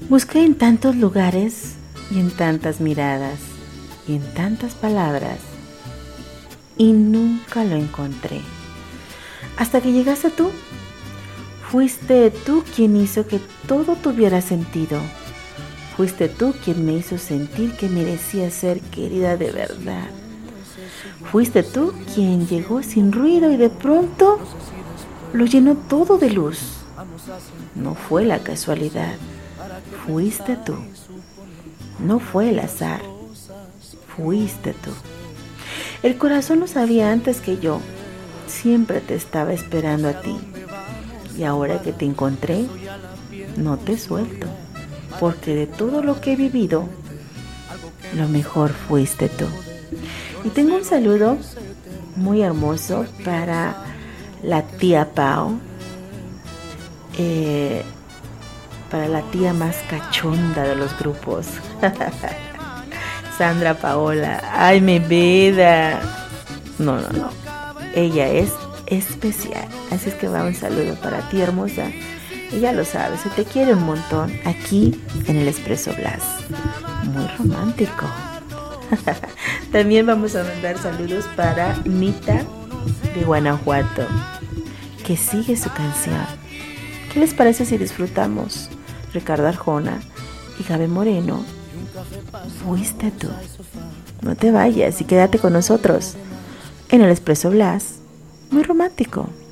Busqué en tantos lugares y en tantas miradas y en tantas palabras y nunca lo encontré. Hasta que llegaste tú. Fuiste tú quien hizo que todo tuviera sentido. Fuiste tú quien me hizo sentir que merecía ser querida de verdad. Fuiste tú quien llegó sin ruido y de pronto lo llenó todo de luz. No fue la casualidad. Fuiste tú. No fue el azar. Fuiste tú. El corazón lo sabía antes que yo. Siempre te estaba esperando a ti. Y ahora que te encontré, no te suelto. Porque de todo lo que he vivido, lo mejor fuiste tú. Y tengo un saludo muy hermoso para la tía Pau. Para la tía más cachonda de los grupos. Sandra Paola. Ay, mi vida. No. Ella es especial. Así es que va un saludo para ti, hermosa. Y ya lo sabes, se te quiere un montón aquí en el Expreso Blas. Muy romántico. También vamos a mandar saludos para Mita de Guanajuato, que sigue su canción. ¿Qué les parece si disfrutamos? Ricardo Arjona y Gaby Moreno. Fuiste tú. No te vayas y quédate con nosotros en el Expreso Blas. Muy romántico.